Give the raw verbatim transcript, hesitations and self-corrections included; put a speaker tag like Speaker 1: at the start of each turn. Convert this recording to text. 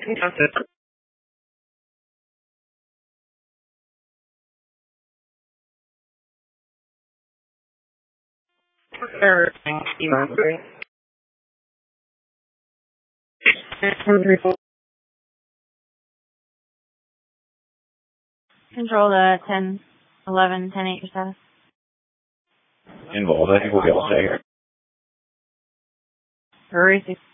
Speaker 1: Control the ten, eleven, ten, eight, status.
Speaker 2: Involved, I think we'll be all set here.
Speaker 1: Hurry,